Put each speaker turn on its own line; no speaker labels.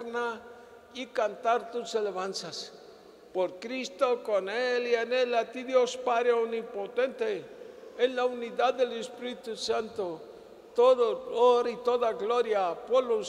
eterna y cantar tus alabanzas. Por Cristo, con Él y en Él, a ti Dios Padre omnipotente, en la unidad del Espíritu Santo, todo honor y toda gloria por los